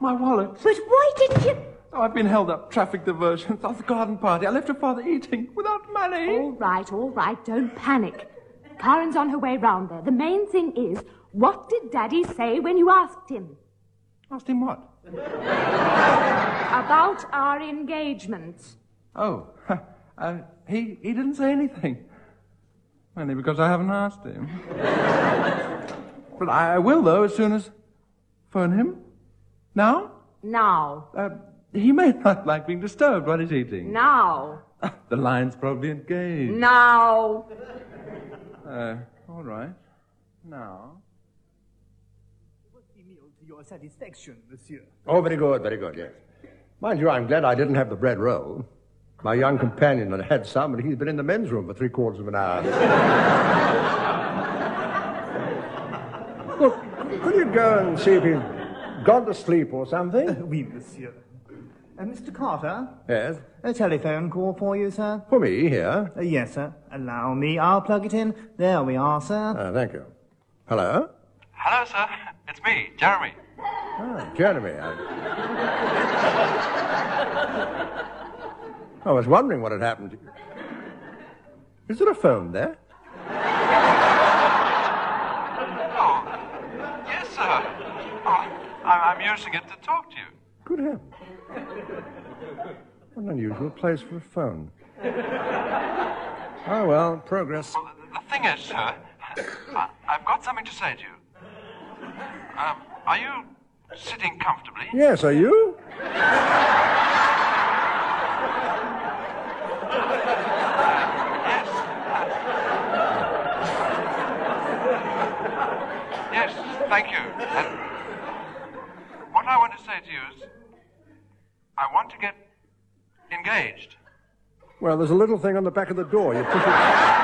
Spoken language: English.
My wallet. But why didn't you... Oh, I've been held up. Traffic diversions. That's the garden party. I left your father eating without money. All right. Don't panic. Karen's on her way round there. The main thing is, what did Daddy say when you asked him? Asked him what? About our engagement. Oh, he didn't say anything. Only because I haven't asked him. But I will, though, as soon as... Phone him? Now? Now. He may not like being disturbed while he's eating. Now. The line's probably engaged. Now. All right. Now. The meal to your satisfaction, monsieur. Oh, very good, yes. Mind you, I'm glad I didn't have the bread roll. My young companion had had some, and he's been in the men's room for 3/4 of an hour. Look, could you go and see if he's gone to sleep or something? Oui, monsieur. Mr. Carter? Yes? A telephone call for you, sir? For me, here? Yes, sir. Allow me. I'll plug it in. There we are, sir. Thank you. Hello? Hello, sir. It's me, Jeremy. Jeremy. I was wondering what had happened to you. Is there a phone there? Oh, yes, sir. Oh, I'm using it to talk to you. Good heavens. What an unusual place for a phone. Oh, well, progress. Well, the thing is, sir, I've got something to say to you. Are you sitting comfortably? Yes, are you? Yes, thank you. And what I want to say to you is, I want to get engaged. Well, there's a little thing on the back of the door. You push it...